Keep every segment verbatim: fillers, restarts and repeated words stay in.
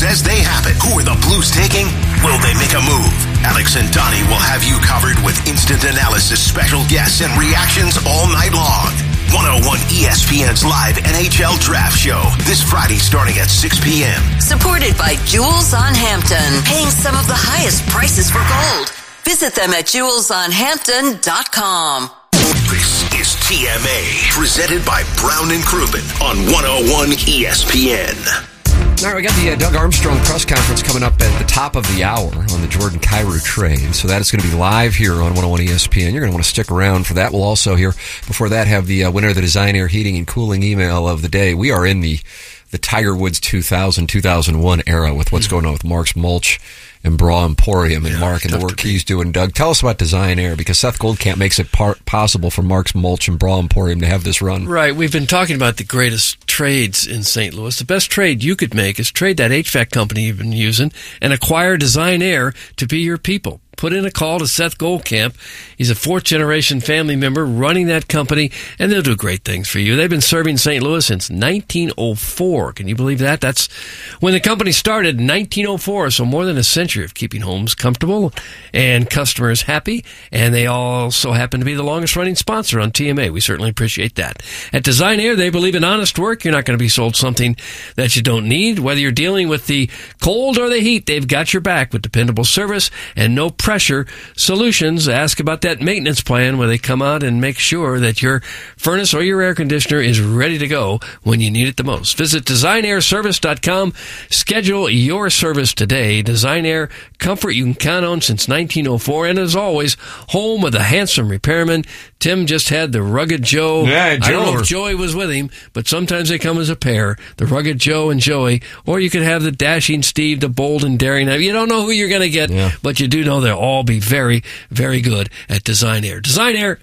as they happen. Who are the Blues taking? Will they make a move? Alex and Donnie will have you covered with instant analysis, special guests, and reactions all night long. one oh one E S P N's live N H L Draft Show this Friday starting at six p.m. Supported by Jewels on Hampton, paying some of the highest prices for gold. Visit them at jewels on hampton dot com. This is T M A, presented by Brown and Crouppen on one oh one E S P N. All right, we got the uh, Doug Armstrong press conference coming up at the top of the hour on the Jordan Kyrou trade. So that is going to be live here on one oh one E S P N. You're going to want to stick around for that. We'll also here, before that, have the uh, winner of the Design Air Heating and Cooling email of the day. We are in the the Tiger Woods two thousand, two thousand one era with what's going on with Mark's Mulch and Bra Emporium and yeah, Mark and the work he's doing. Doug, tell us about Design Air, because Seth Goldcamp makes it par- possible for Mark's Mulch and Bra Emporium to have this run. Right. We've been talking about the greatest trades in Saint Louis. The best trade you could make is trade that H V A C company you've been using and acquire Design Air to be your people. Put in a call to Seth Goldcamp. He's a fourth-generation family member running that company, and they'll do great things for you. They've been serving Saint Louis since nineteen oh four. Can you believe that? That's when the company started, nineteen oh four, so more than a century of keeping homes comfortable and customers happy, and they also happen to be the longest-running sponsor on T M A. We certainly appreciate that. At Design Air, they believe in honest work. You're not going to be sold something that you don't need. Whether you're dealing with the cold or the heat, they've got your back with dependable service and no pressure solutions. Ask about that maintenance plan where they come out and make sure that your furnace or your air conditioner is ready to go when you need it the most. Visit design air service dot com. Schedule your service today. Design Air, comfort you can count on since nineteen oh four. And as always, home with a handsome repairman. Tim just had the Rugged Joe. Yeah, Joe. I don't know if Joey was with him, but sometimes they come as a pair. The Rugged Joe and Joey. Or you could have the Dashing Steve, the Bold and Daring. You don't know who you're going to get, yeah. but you do know they'll all be very, very good at Design Air. Design Air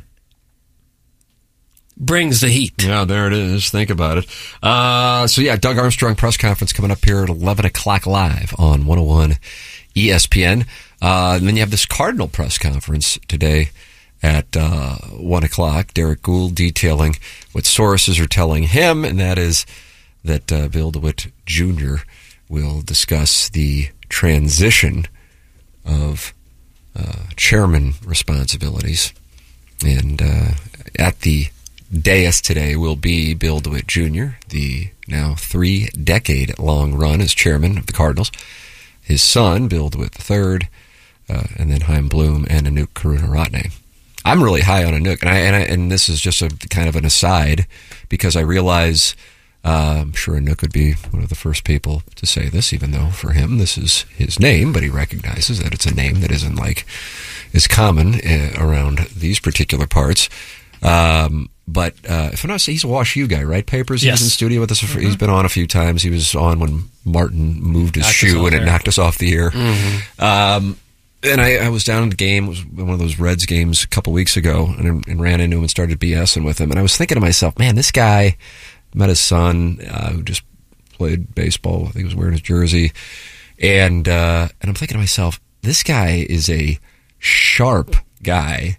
brings the heat. Yeah, there it is. Think about it. Uh, so, yeah, Doug Armstrong press conference coming up here at eleven o'clock live on one oh one E S P N. Uh, and then you have this Cardinal press conference today at uh, one o'clock. Derek Gould detailing what sources are telling him, and that is that uh, Bill DeWitt Junior will discuss the transition of uh, chairman responsibilities. And uh, at the dais today will be Bill DeWitt Junior, the now three-decade-long run as chairman of the Cardinals, his son, Bill DeWitt the third, uh, and then Chaim Bloom and Anouk Karunaratne. I'm really high on Anouk, and I, and, I, and this is just a kind of an aside, because I realize uh, I'm sure Anouk would be one of the first people to say this, even though for him this is his name, but he recognizes that it's a name that isn't like as common uh, around these particular parts. Um, but uh, if I'm not saying, he's a Wash U guy, right? Papers. Yes. He was in studio with us. Mm-hmm. He's been on a few times. He was on when Martin moved his knocked shoe and it there. knocked us off the air. Mm-hmm. Um, and I, I was down at the game. It was one of those Reds games a couple weeks ago, and, and ran into him and started BSing with him. And I was thinking to myself, man, this guy, met his son uh, who just played baseball. I think he was wearing his jersey. And uh, and I'm thinking to myself, this guy is a sharp guy,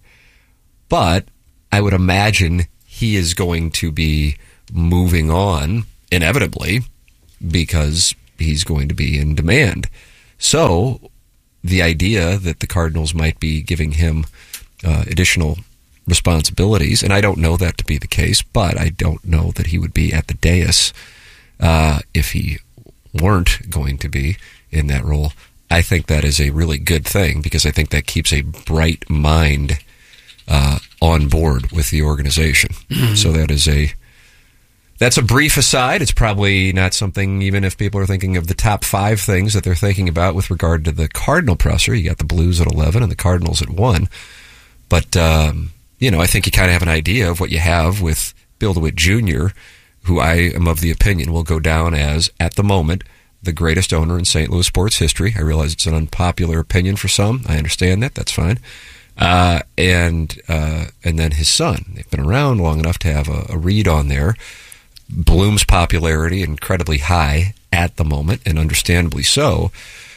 but I would imagine he is going to be moving on inevitably because he's going to be in demand. So the idea that the Cardinals might be giving him uh, additional responsibilities, and I don't know that to be the case, but I don't know that he would be at the dais uh, if he weren't going to be in that role. I think that is a really good thing, because I think that keeps a bright mind uh, on board with the organization. Mm-hmm. So that is a that's a brief aside. It's probably not something, even if people are thinking of the top five things that they're thinking about with regard to the Cardinal presser. You got the Blues at eleven and the Cardinals at one. But, um, you know, I think you kind of have an idea of what you have with Bill DeWitt Junior, who I am of the opinion will go down as, at the moment, the greatest owner in Saint Louis sports history. I realize it's an unpopular opinion for some. I understand that. That's fine. Uh, and uh, and then his son. They've been around long enough to have a, a read on there. Bloom's popularity incredibly high at the moment, and understandably so.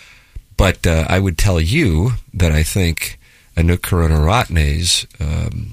But uh, I would tell you that I think Anouk Karunaratne's um,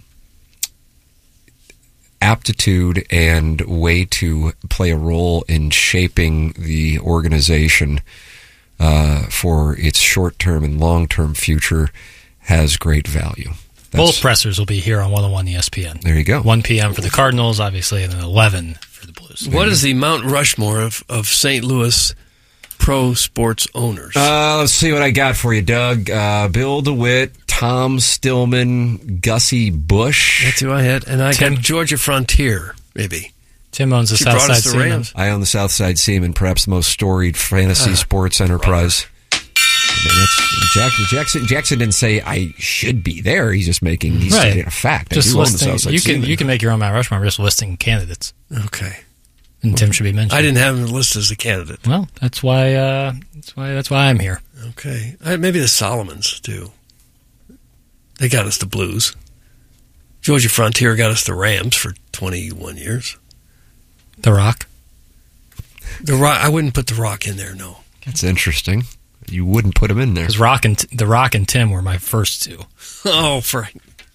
aptitude and way to play a role in shaping the organization uh, for its short-term and long-term future has great value. That's, both pressers will be here on one oh one E S P N. There you go. one p.m. for the Cardinals, obviously, and then eleven for the Blues. What is the Mount Rushmore of, of Saint Louis pro sports owners? Uh, let's see what I got for you, Doug. Uh, Bill DeWitt, Tom Stillman, Gussie Busch. That's who I had. And I Tim. got Georgia Frontier, maybe. Tim owns the She brought Southside us the Seamen. Rams. I own the Southside Seaman, perhaps the most storied fantasy Uh, sports enterprise. I mean, it's, Jackson, Jackson, Jackson didn't say I should be there. He's just making, he's Right. stating a fact. I Just do own the listing, Southside you can Seaman. you can make your own Mount Rushmore just listing candidates, Okay. and Tim should be mentioned. I didn't have him listed as a candidate. Well, that's why. Uh, that's why. That's why I'm here. Okay. I, maybe the Solomons, too. They got us the Blues. Georgia Frontier got us the Rams for twenty-one years. The Rock. The Rock, I wouldn't put the Rock in there, no. That's interesting. You wouldn't put him in there. Because Rock and the Rock and Tim were my first two. Oh, for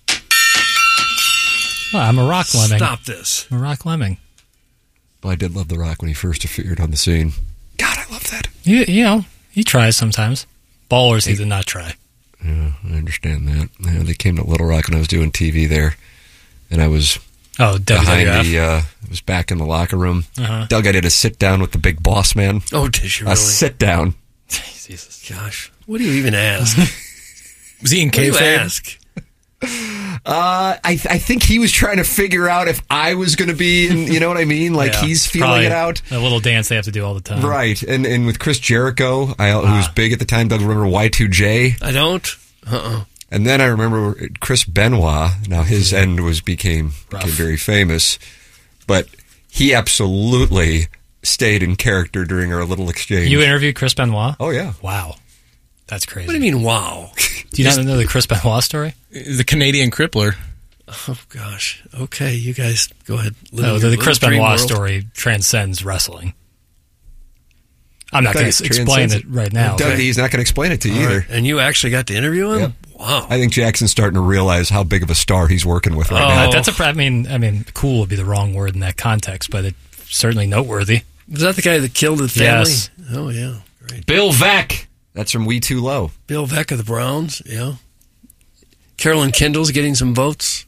Well, I'm a Rock lemming. stop this. I'm a Rock lemming. Well, I did love The Rock when he first appeared on the scene. God, I love that. You, you know, he tries sometimes. Ballers, he did not try. Yeah, I understand that. Yeah, they came to Little Rock when I was doing T V there, and I was Oh, W W behind F. the. Uh, I was back in the locker room. Uh-huh. Doug, I did a sit down with the big boss man. Oh, did you really? A sit down. Jesus. Gosh. What do you even ask? Was he in What do you kayfabe? ask? Uh, I th- I think he was trying to figure out if I was going to be, in, you know what I mean? Like Yeah, he's feeling probably it out. A little dance they have to do all the time. Right, and and with Chris Jericho, I, who was Ah. big at the time, Doug, remember Y two J? I don't. Uh-uh. And then I remember Chris Benoit. Now his end was became Rough. became very famous, but he absolutely stayed in character during our little exchange. You interviewed Chris Benoit? oh yeah, Wow. That's crazy. What do you mean, wow? Do you not know the Chris Benoit story? The Canadian crippler. Oh, gosh. Okay, you guys go ahead. Live No, in the, your the Chris little dream Benoit world. story transcends wrestling. I'm not I going thought to it explain transcends it right now. Doug, but- he's not going to explain it to you All either. right, and you actually got to interview him? Yep. Wow. I think Jackson's starting to realize how big of a star he's working with right Oh. now. Uh, that's a. pr- I mean, I mean, cool would be the wrong word in that context, but it's certainly noteworthy. Was that the guy that killed his family? Yes. Oh, yeah. Great. Bill Veck. That's from We Too Low. Bill Veck of the Browns, yeah. Carolyn Kindle's getting some votes.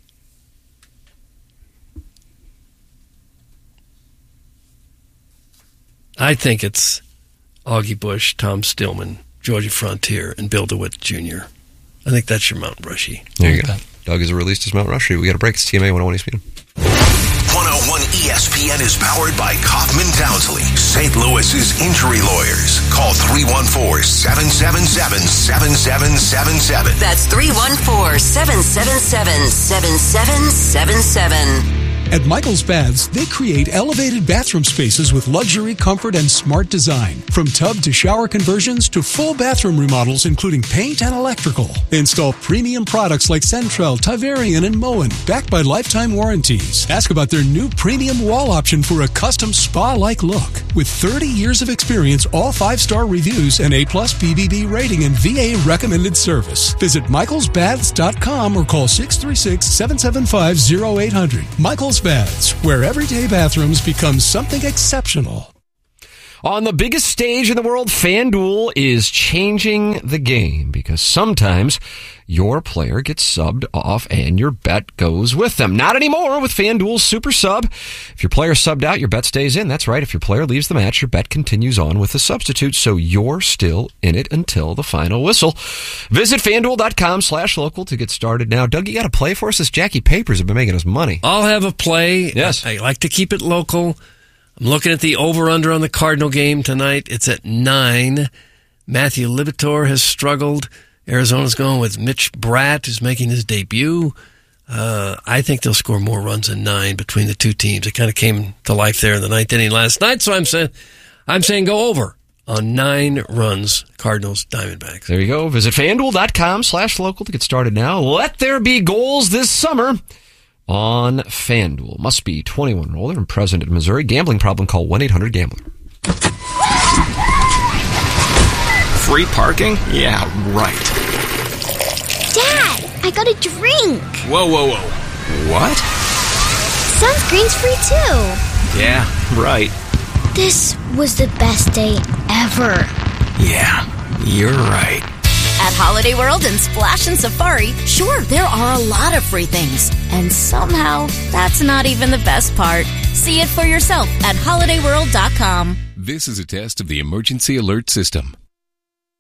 I think it's Augie Busch, Tom Stillman, Georgia Frontier, and Bill DeWitt Junior I think that's your Mount Rushy. There you go. Okay. Doug is released as Mount Rushy. We got a break. It's T M A one oh one E S P N. one oh one E S P N is powered by Kaufman Townsley, Saint Louis's injury lawyers. Call three one four, seven seven seven, seven seven seven seven. That's three one four, seven seven seven, seven seven seven seven. At Michael's Baths, they create elevated bathroom spaces with luxury, comfort, and smart design. From tub to shower conversions to full bathroom remodels, including paint and electrical. They install premium products like Centrel, Tiverian, and Moen, backed by lifetime warranties. Ask about their new premium wall option for a custom spa-like look. With thirty years of experience, all five-star reviews, and A-plus B B B rating and V A recommended service. Visit michaels baths dot com or call six three six, seven seven five, oh eight hundred. Michael's Baths, where everyday bathrooms become something exceptional. On the biggest stage in the world, FanDuel is changing the game because sometimes your player gets subbed off and your bet goes with them. Not anymore with FanDuel's Super Sub. If your player subbed out, your bet stays in. That's right. If your player leaves the match, your bet continues on with the substitute, so you're still in it until the final whistle. Visit FanDuel.com slash local to get started now. Doug, you got to play for us? This Jackie Papers have been making us money. I'll have a play. Yes. I, I like to keep it local. I'm looking at the over-under on the Cardinal game tonight. It's at nine. Matthew Liberatore has struggled. Arizona's going with Mitch Bratt, who's making his debut. Uh, I think they'll score more runs than nine between the two teams. It kind of came to life there in the ninth inning last night, so I'm saying, I'm saying go over on nine runs, Cardinals, Diamondbacks. There you go. Visit FanDuel.com slash local to get started now. Let there be goals this summer on FanDuel. Must be twenty-one or older and present in Missouri. Gambling problem, call one eight hundred gambler. Free parking? Yeah, right. Dad, I got a drink. Whoa, whoa, whoa. What? Sunscreen's free too. Yeah, right. This was the best day ever. Yeah, you're right. At Holiday World and Splash and Safari, sure, there are a lot of free things. And somehow, that's not even the best part. See it for yourself at holiday world dot com. This is a test of the emergency alert system.